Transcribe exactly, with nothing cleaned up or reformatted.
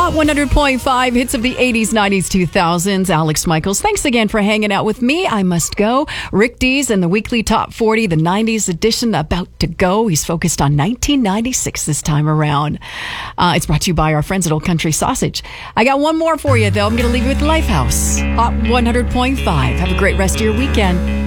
Hot one hundred point five, hits of the eighties, nineties, two thousands. Alex Michaels, thanks again for hanging out with me. I must go. Rick Dees and the weekly Top forty, the nineties edition, about to go. He's focused on nineteen ninety-six this time around. Uh, it's brought to you by our friends at Old Country Sausage. I got one more for you, though. I'm going to leave you with Lifehouse. Hot one hundred point five. Have a great rest of your weekend.